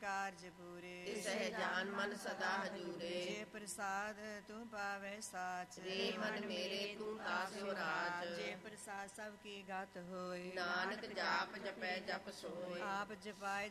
ਕਾਰਜ ਪੂਰੇ। ਤਿਸਹਿ ਜਾਨ ਮਨ ਸਦਾ ਹਜੂਰੇ। ਜੇ ਪ੍ਰਸਾਦ ਤੂੰ ਪਾਵੈ ਸਾਚ। ਰੇ ਮਨ ਮੇਰੇ ਤੂੰ ਤਾਸਿਓ ਰਾਜ। ਜੇ ਪ੍ਰਸਾਦ ਸਭ ਕੀ ਗਤ ਹੋਏ। ਨਾਨਕ ਜਾਪ ਜਪੈ ਜਪ ਸੋਇ। ਆਪ ਜਪਾਏ